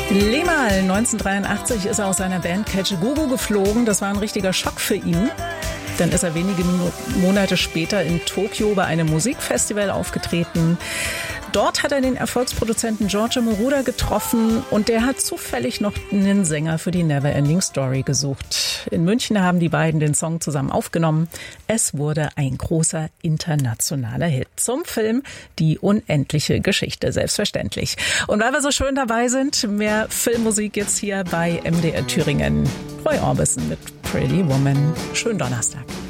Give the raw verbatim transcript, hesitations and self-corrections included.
Lemal, neunzehnhundertdreiundachtzig ist er aus seiner Band Catch a Go-Go geflogen. Das war ein richtiger Schock für ihn. Dann ist er wenige Monate später in Tokio bei einem Musikfestival aufgetreten. Dort hat er den Erfolgsproduzenten Giorgio Moroder getroffen und der hat zufällig noch einen Sänger für die Neverending Story gesucht. In München haben die beiden den Song zusammen aufgenommen. Es wurde ein großer internationaler Hit. Zum Film Die unendliche Geschichte, selbstverständlich. Und weil wir so schön dabei sind, mehr Filmmusik jetzt hier bei M D R Thüringen. Roy Orbison mit Pretty Woman. Schönen Donnerstag.